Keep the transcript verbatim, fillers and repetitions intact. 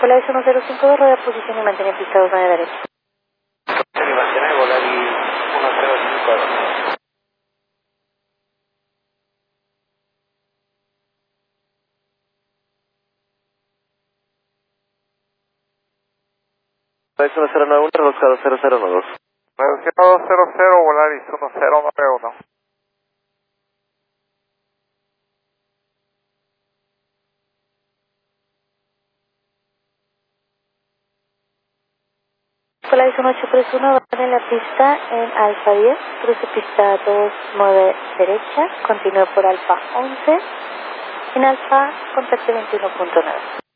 Escuela es uno cero cinco dos, rueda posición y mantiene pista dos nueve derecha. Posición y mantiene Volaris uno cero cinco dos. Volaris uno cero nueve uno, reduzca dos cero cero uno dos. Reduciendo dos cero cero, Volaris uno cero nueve uno. Escuela es uno ocho tres uno, va en la pista en Alfa diez, cruce pista dos nueve derecha, continúe por Alfa once, en Alfa contacte veintiuno punto nueve.